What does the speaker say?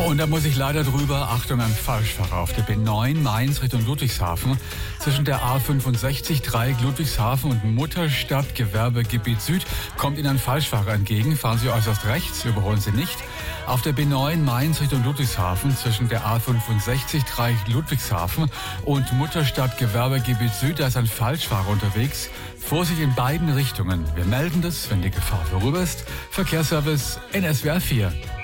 Und da muss ich leider drüber. Achtung, ein Falschfahrer auf der B9 Mainz Richtung Ludwigshafen. Zwischen der A65 Dreieck Ludwigshafen und Mutterstadt Gewerbegebiet Süd kommt Ihnen ein Falschfahrer entgegen. Fahren Sie äußerst rechts, überholen Sie nicht. Auf der B9 Mainz Richtung Ludwigshafen zwischen der A65 Dreieck Ludwigshafen und Mutterstadt Gewerbegebiet Süd, da ist ein Falschfahrer unterwegs. Vorsicht in beiden Richtungen. Wir melden das, wenn die Gefahr vorüber ist. Verkehrsservice NSWR 4.